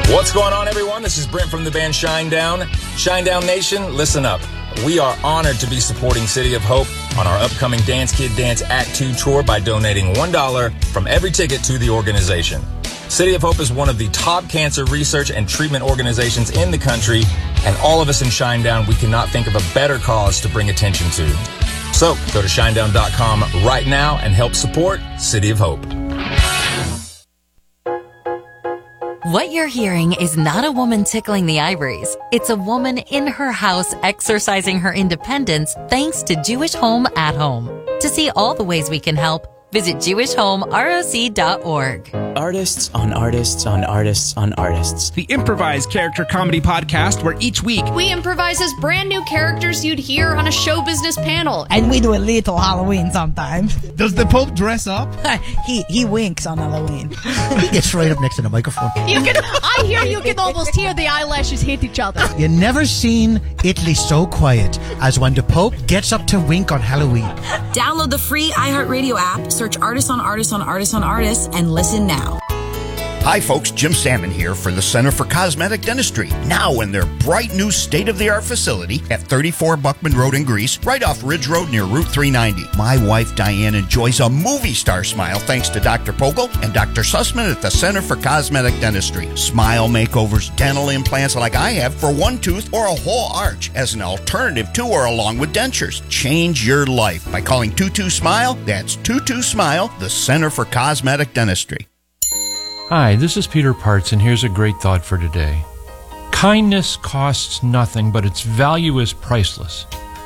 What's going on, everyone? This is Brent from the band Shinedown. Shinedown Nation, listen up. We are honored to be supporting City of Hope on our upcoming Dance Kid Dance Act 2 tour by donating $1 from every ticket to the organization. City of Hope is one of the top cancer research and treatment organizations in the country, and all of us in Shinedown, we cannot think of a better cause to bring attention to. So, go to shinedown.com right now and help support City of Hope. What you're hearing is not a woman tickling the ivories. It's a woman in her house exercising her independence thanks to Jewish Home at Home. To see all the ways we can help, visit jewishhomeroc.org. Artists on Artists on Artists on Artists. The improvised character comedy podcast where each week we improvise as brand new characters you'd hear on a show business panel. And we do a little Halloween sometimes. Does the Pope dress up? He winks on Halloween. He gets right up next to the microphone. I hear you can almost hear the eyelashes hit each other. You never seen Italy so quiet as when the Pope gets up to wink on Halloween. Download the free iHeartRadio app, search Artists on Artists on Artists on Artists, and listen now. Hi folks, Jim Salmon here for the Center for Cosmetic Dentistry. Now in their bright new state-of-the-art facility at 34 Buckman Road in Greece, right off Ridge Road near Route 390. My wife Diane enjoys a movie star smile thanks to Dr. Pogel and Dr. Sussman at the Center for Cosmetic Dentistry. Smile makeovers, dental implants like I have for one tooth or a whole arch as an alternative to or along with dentures. Change your life by calling 22-SMILE. That's 22-SMILE, the Center for Cosmetic Dentistry. Hi, this is Peter Parts, and here's a great thought for today. Kindness costs nothing, but its value is priceless.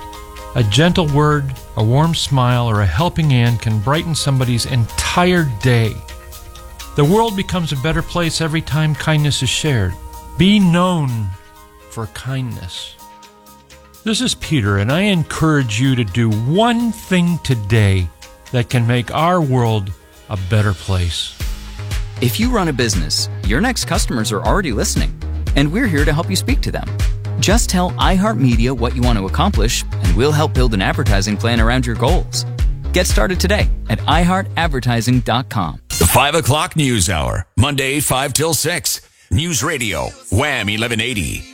A gentle word, a warm smile, or a helping hand can brighten somebody's entire day. The world becomes a better place every time kindness is shared. Be known for kindness. This is Peter, and I encourage you to do one thing today that can make our world a better place. If you run a business, your next customers are already listening, and we're here to help you speak to them. Just tell iHeartMedia what you want to accomplish, and we'll help build an advertising plan around your goals. Get started today at iHeartAdvertising.com. The 5 o'clock news hour, Monday 5 till 6. News Radio, Wham 1180.